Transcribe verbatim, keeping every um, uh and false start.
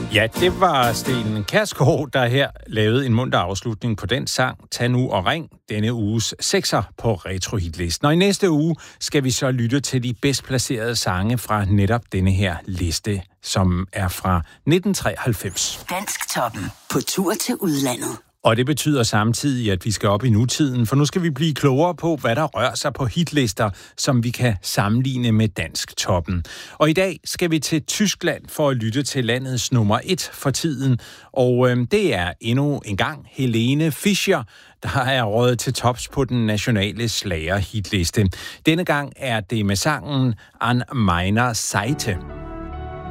Ja, det var Sten Kjærsgaard, der her lavede en munter afslutning på den sang Tag nu og ring, denne uges sekser på Retro-hitlisten. Og i næste uge skal vi så lytte til de bedst placerede sange fra netop denne her liste, som er fra nitten treoghalvfems. Dansktoppen på tur til udlandet. Og det betyder samtidig, at vi skal op i nutiden, for nu skal vi blive klogere på, hvad der rører sig på hitlister, som vi kan sammenligne med Dansktoppen. Og i dag skal vi til Tyskland for at lytte til landets nummer et for tiden, og øh, det er endnu en gang Helene Fischer, der er røget til tops på den nationale slager-hitliste. Denne gang er det med sangen An meiner Seite.